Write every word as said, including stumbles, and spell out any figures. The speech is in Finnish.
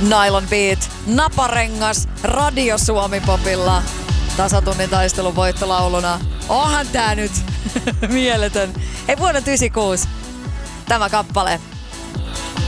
Nylon Beat, Naparengas, Radio Suomi-popilla. Tasatunnin taistelun voittolauluna. Onhan tää nyt mieletön. Ei vuonna yhdeksänkymmentäkuusi tämä kappale.